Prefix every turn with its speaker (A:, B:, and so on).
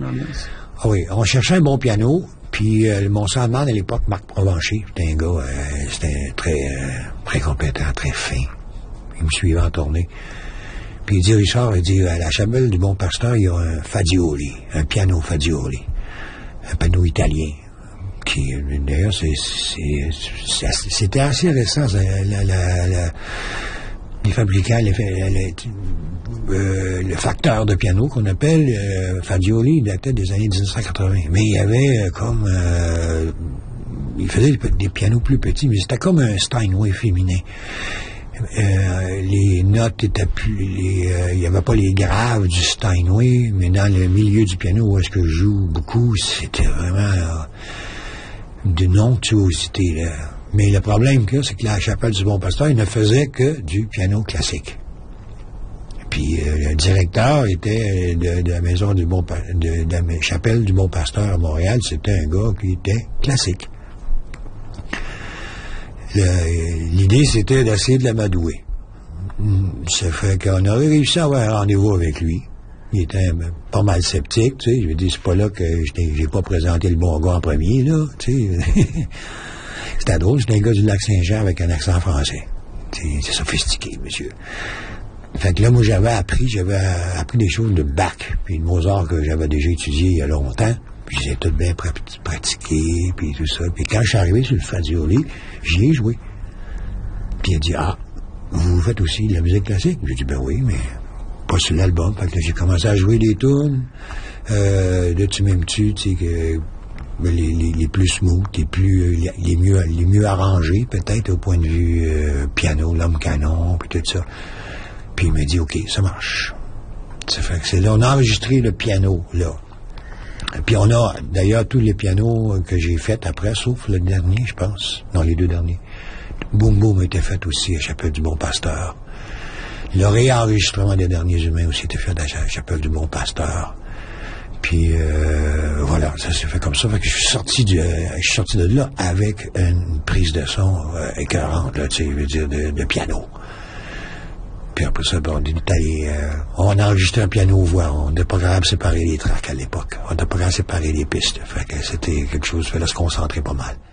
A: l'ambiance.
B: Ah oui, on cherchait un bon piano, puis mon soundman à l'époque, Marc Provencher, c'était un gars, c'était très compétent, très fin. Il me suivait en tournée. Puis il dit, Richard, il dit, à la Chapelle du Bon Pasteur, il y a un Fagioli, un piano Fagioli, un piano italien. Qui, d'ailleurs, c'était assez récent, les fabricants, le facteur de piano qu'on appelle Fagioli, il datait des années 1980. Mais il y avait il faisait des pianos plus petits, mais c'était comme un Steinway féminin. Les notes étaient plus, il n'y avait pas les graves du Steinway, mais dans le milieu du piano où est-ce que je joue beaucoup, c'était vraiment d'une onctuosité, là. Mais le problème c'est que la Chapelle du Bon Pasteur, il ne faisait que du piano classique. Puis le directeur était de la maison du de la Chapelle du Bon Pasteur à Montréal, c'était un gars qui était classique. L'idée, c'était d'essayer de l'amadouer. Ça fait qu'on aurait réussi à avoir un rendez-vous avec lui. Il était pas mal sceptique, tu sais. Je lui ai dit, c'est pas là que j'ai pas présenté le bon gars en premier, là, tu sais. C'était drôle, c'était un gars du Lac-Saint-Jean avec un accent français. C'est sophistiqué, monsieur. Fait que là, moi, j'avais appris des choses de Bach, puis de Mozart que j'avais déjà étudié il y a longtemps. Puis j'ai tout bien pratiqué, puis tout ça. Puis quand je suis arrivé sur le Fagioli, j'y ai joué. Puis il a dit, vous faites aussi de la musique classique? J'ai dit, ben oui, mais pas sur l'album. Fait que là, j'ai commencé à jouer des tunes. Là, tu m'aimes-tu, tu sais, que les plus smooth, les mieux arrangés, peut-être, au point de vue piano, l'homme canon, puis tout ça. Puis il m'a dit, OK, ça marche. Ça fait que c'est là, on a enregistré le piano, là. Puis on a, d'ailleurs, tous les pianos que j'ai faits après, sauf le dernier, je pense. Non, les deux derniers. Boum Boum a été fait aussi à Chapelle du Bon Pasteur. Le réenregistrement des Derniers Humains aussi été fait à la Chapelle du Bon Pasteur. Puis voilà, ça s'est fait comme ça. Fait que je suis sorti de là avec une prise de son écœurante, là, tu sais, je veux dire, de piano. Puis après ça, on a enregistré un piano-voix. On n'était pas capable de séparer les tracks à l'époque. On n'était pas capable de séparer les pistes. Fait que c'était quelque chose, il fallait se concentrer pas mal.